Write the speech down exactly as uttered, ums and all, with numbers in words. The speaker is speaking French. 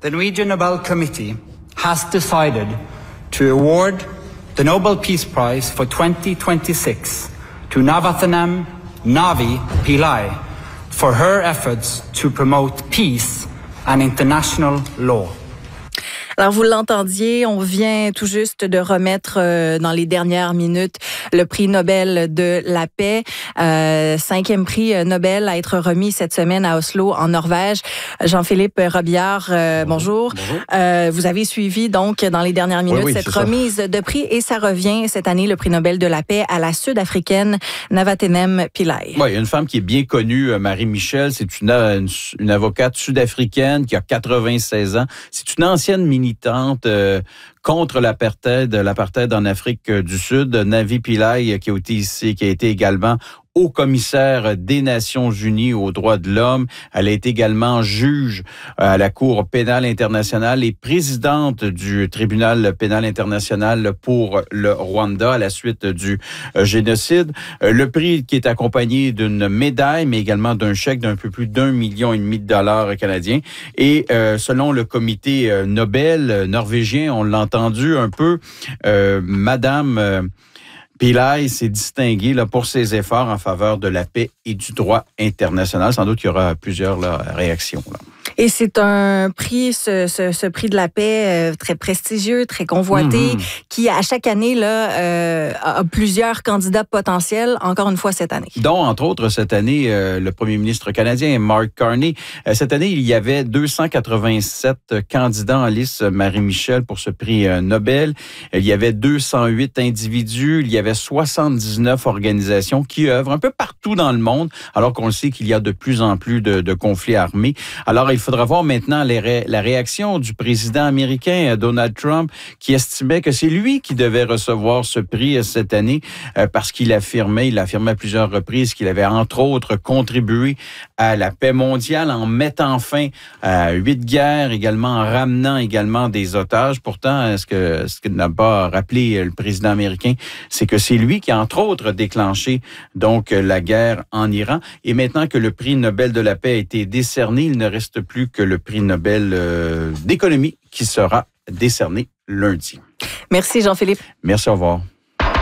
The Norwegian Nobel Committee has decided to award the Nobel Peace Prize for twenty twenty-six to Navathanam Navi Pillai for her efforts to promote peace and international law. Alors, vous l'entendiez, on vient tout juste de remettre euh, dans les dernières minutes le prix Nobel de la paix, euh, cinquième prix Nobel à être remis cette semaine à Oslo, en Norvège. Jean-Philippe Robillard, euh, bonjour. bonjour. Euh, vous avez suivi donc dans les dernières minutes oui, oui, cette remise ça. de prix et ça revient cette année, le prix Nobel de la paix, à la Sud-Africaine Navathanem Pillai. Oui, il y a une femme qui est bien connue, Marie Michel. C'est une, une, une avocate sud-africaine qui a quatre-vingt-seize ans. C'est une ancienne militaire militante euh, contre l'apartheid, l'apartheid en Afrique du Sud. Navi Pillai, qui a été ici, qui a été également haut commissaire des Nations Unies aux droits de l'homme. Elle a été également juge à la Cour pénale internationale et présidente du tribunal pénal international pour le Rwanda à la suite du génocide. Le prix qui est accompagné d'une médaille, mais également d'un chèque d'un peu plus d'un million et demi de dollars canadiens. Et euh, selon le comité Nobel norvégien, on l'a entendu un peu, euh, Madame euh, Pillai s'est distinguée là, pour ses efforts en faveur de la paix et du droit international. Sans doute qu'il y aura plusieurs là, réactions. Là. Et c'est un prix, ce, ce, ce prix de la paix euh, très prestigieux, très convoité, mm-hmm. qui à chaque année là, euh, a plusieurs candidats potentiels, encore une fois cette année. Dont, entre autres, cette année, euh, le premier ministre canadien, Mark Carney. Euh, cette année, il y avait deux cent quatre-vingt-sept candidats en lice, Marie-Michel, pour ce prix euh, Nobel. Il y avait deux cent huit individus, il y avait soixante-dix-neuf organisations qui œuvrent un peu partout dans le monde, alors qu'on le sait qu'il y a de plus en plus de, de conflits armés. Alors, il faudra voir maintenant les ré- la réaction du président américain Donald Trump, qui estimait que c'est lui qui devait recevoir ce prix cette année euh, parce qu'il affirmait, il affirmait à plusieurs reprises qu'il avait entre autres contribué à la paix mondiale en mettant fin à huit guerres, également en ramenant également des otages. Pourtant, ce que ce que n'a pas rappelé le président américain, c'est que c'est lui qui a entre autres déclenché donc la guerre en Iran. Et maintenant que le prix Nobel de la paix a été décerné, il ne reste plus que le prix Nobel euh, d'économie qui sera décerné lundi. Merci Jean-Philippe. Merci, au revoir.